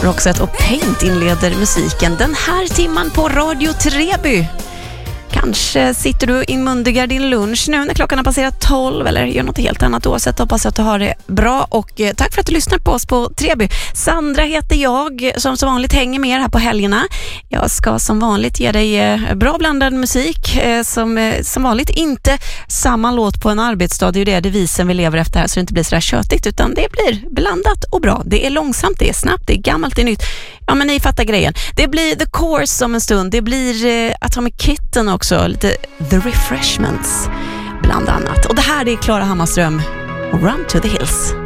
Roxette och Paint inleder musiken den här timman på Radio Treby. Kanske sitter du inmundigar din lunch nu när klockan har passerat 12 eller gör något helt annat. Oavsett, hoppas att du har det bra och tack för att du lyssnar på oss på Treby. Sandra heter jag som vanligt hänger med här på helgerna. Jag ska som vanligt ge dig bra blandad musik som vanligt inte samma låt på en arbetsdag. Det är ju det devisen vi lever efter här så det inte blir så där köttigt utan det blir blandat och bra. Det är långsamt, det är snabbt, det är gammalt, det är nytt. Ja men ni fattar grejen. Det blir The Course om en stund. Det blir Atomic Kitten också. Lite The Refreshments bland annat. Och det här är Klara Hammarström och Run to the Hills.